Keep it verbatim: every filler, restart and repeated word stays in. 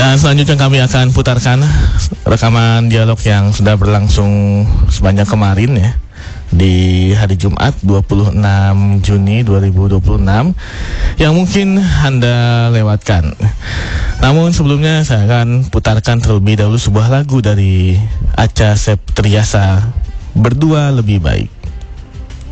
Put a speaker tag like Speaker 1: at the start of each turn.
Speaker 1: Dan selanjutnya kami akan putarkan rekaman dialog yang sudah berlangsung sebanyak kemarin ya, di hari Jumat dua puluh enam Juni dua ribu dua puluh enam yang mungkin Anda lewatkan. Namun sebelumnya saya akan putarkan terlebih dahulu sebuah lagu dari Acha Septriasa, Berdua Lebih Baik.